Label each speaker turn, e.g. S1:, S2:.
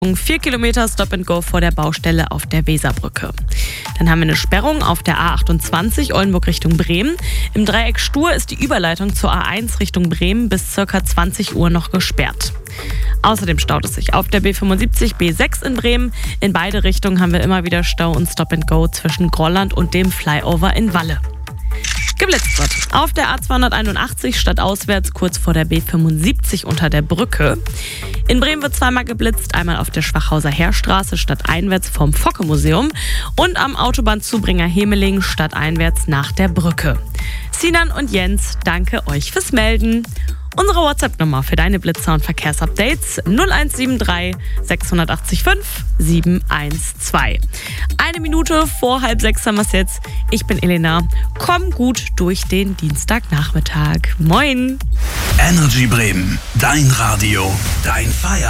S1: 4 Kilometer Stop and Go vor der Baustelle auf der Weserbrücke. Dann haben wir eine Sperrung auf der A28 Oldenburg Richtung Bremen. Im Dreieck Stur ist die Überleitung zur A1 Richtung Bremen bis ca. 20 Uhr noch gesperrt. Außerdem staut es sich auf der B75 B6 in Bremen. In beide Richtungen haben wir immer wieder Stau und Stop and Go zwischen Grolland und dem Flyover in Walle. Geblitzt wird auf der A281 stadtauswärts kurz vor der B75 unter der Brücke. In Bremen wird zweimal geblitzt, einmal auf der Schwachhauser Heerstraße stadteinwärts vom Focke-Museum und am Autobahnzubringer Hemeling stadteinwärts nach der Brücke. Sinan und Jens, danke euch fürs Melden. Unsere WhatsApp-Nummer für deine Blitzer- und Verkehrsupdates 0173 685 712. 1 Minute vor 5:30 haben wir es jetzt. Ich bin Elena. Komm gut durch den Dienstagnachmittag. Moin!
S2: Energy Bremen, dein Radio, dein Feierabend.